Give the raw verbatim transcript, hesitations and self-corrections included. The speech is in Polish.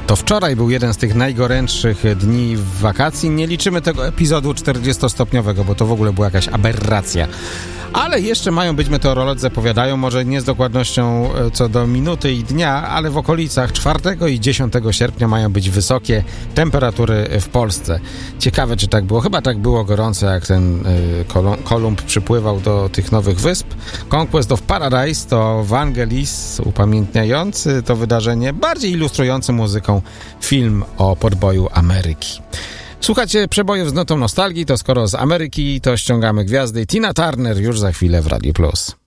To wczoraj był jeden z tych najgorętszych dni w wakacji. Nie liczymy tego epizodu czterdziestostopniowego, bo to w ogóle była jakaś aberracja. Ale jeszcze mają być, meteorolodzy zapowiadają, może nie z dokładnością co do minuty i dnia, ale w okolicach czwartego i dziesiątego sierpnia mają być wysokie temperatury w Polsce. Ciekawe, czy tak było. Chyba tak było gorąco, jak ten y, Kolumb przypływał do tych nowych wysp. Conquest of Paradise to Vangelis upamiętniający to wydarzenie, bardziej ilustrujący muzyką film o podboju Ameryki. Słuchajcie przebojów z notą nostalgii, to skoro z Ameryki, to ściągamy gwiazdy. Tina Turner już za chwilę w Radiu Plus.